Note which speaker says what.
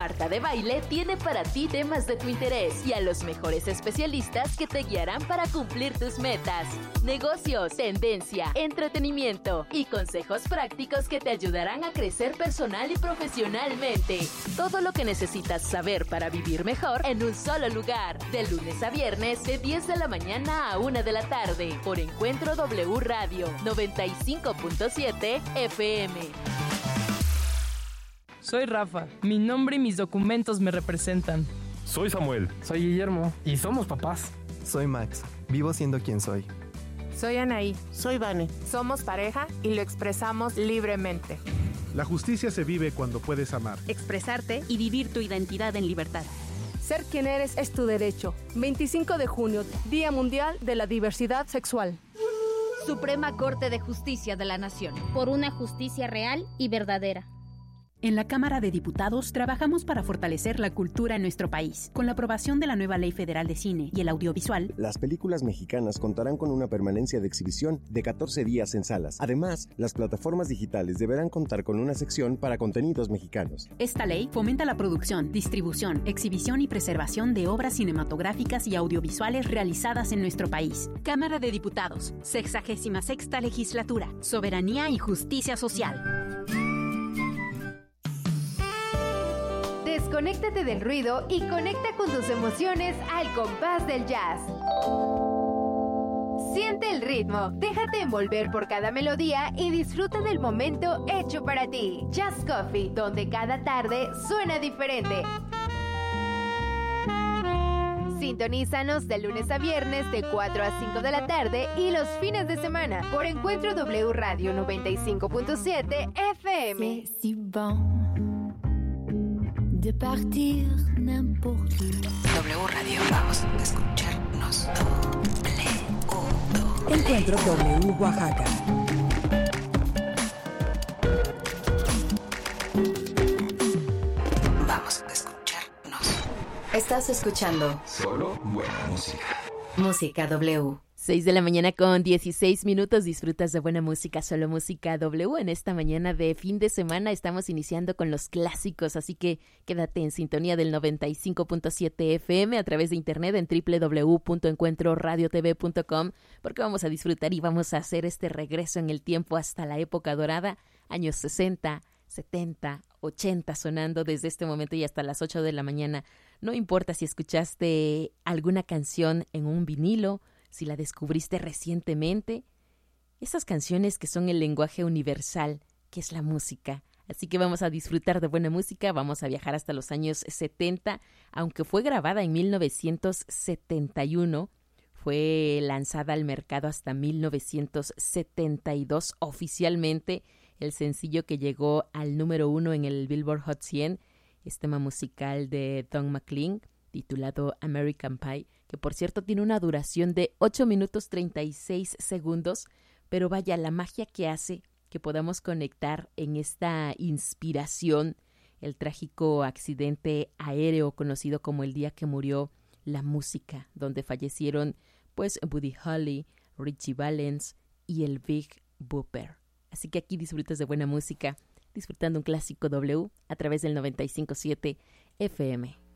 Speaker 1: Marta de Baile tiene para ti temas de tu interés y a los mejores especialistas que te guiarán para cumplir tus metas. Negocios, tendencia, entretenimiento y consejos prácticos que te ayudarán a crecer personal y profesionalmente. Todo lo que necesitas saber para vivir mejor en un solo lugar. De lunes a viernes, de 10 de la mañana a 1 de la tarde. Por Encuentro W Radio 95.7 FM.
Speaker 2: Soy Rafa. Mi nombre y mis documentos me representan.
Speaker 3: Soy Samuel.
Speaker 4: Soy Guillermo. Y somos papás.
Speaker 5: Soy Max. Vivo siendo quien soy.
Speaker 6: Soy Anaí.
Speaker 7: Soy Vane.
Speaker 6: Somos pareja y lo expresamos libremente.
Speaker 8: La justicia se vive cuando puedes amar,
Speaker 9: expresarte y vivir tu identidad en libertad.
Speaker 10: Ser quien eres es tu derecho. 25 de junio, Día Mundial de la Diversidad Sexual.
Speaker 11: Suprema Corte de Justicia de la Nación.
Speaker 12: Por una justicia real y verdadera.
Speaker 13: En la Cámara de Diputados trabajamos para fortalecer la cultura en nuestro país. Con la aprobación de la nueva Ley Federal de Cine y el Audiovisual,
Speaker 14: las películas mexicanas contarán con una permanencia de exhibición de 14 días en salas. Además, las plataformas digitales deberán contar con una sección para contenidos mexicanos.
Speaker 13: Esta ley fomenta la producción, distribución, exhibición y preservación de obras cinematográficas y audiovisuales realizadas en nuestro país. Cámara de Diputados, 66ª Legislatura, Soberanía y Justicia Social.
Speaker 15: Desconéctate del ruido y conecta con tus emociones al compás del jazz. Siente el ritmo, déjate envolver por cada melodía y disfruta del momento hecho para ti. Jazz Coffee, donde cada tarde suena diferente. Sintonízanos de lunes a viernes de 4 a 5 de la tarde y los fines de semana por Encuentro W Radio 95.7 FM.
Speaker 16: C'est si bon de partir n'importe où.
Speaker 17: W Radio, vamos a escucharnos.
Speaker 18: Encuentro W Oaxaca.
Speaker 17: Vamos a escucharnos.
Speaker 19: Estás escuchando
Speaker 20: solo buena música.
Speaker 19: Música W.
Speaker 1: 6 de la mañana con 16 minutos, disfrutas de buena música, solo música W. En esta mañana de fin de semana estamos iniciando con los clásicos, así que quédate en sintonía del 95.7 FM a través de internet en www.encuentroradiotv.com, porque vamos a disfrutar y vamos a hacer este regreso en el tiempo hasta la época dorada, años 60, 70, 80, sonando desde este momento y hasta las 8 de la mañana. No importa si escuchaste alguna canción en un vinilo, si la descubriste recientemente, esas canciones que son el lenguaje universal, que es la música. Así que vamos a disfrutar de buena música, vamos a viajar hasta los años 70, aunque fue grabada en 1971, fue lanzada al mercado hasta 1972 oficialmente, el sencillo que llegó al número 1 en el Billboard Hot 100, es tema musical de Don McLean, titulado American Pie, que por cierto tiene una duración de 8 minutos 36 segundos, pero vaya, la magia que hace que podamos conectar en esta inspiración, el trágico accidente aéreo conocido como el día que murió la música, donde fallecieron pues Buddy Holly, Richie Valens y el Big Bopper. Así que aquí disfrutas de buena música, disfrutando un clásico W a través del 95.7 FM.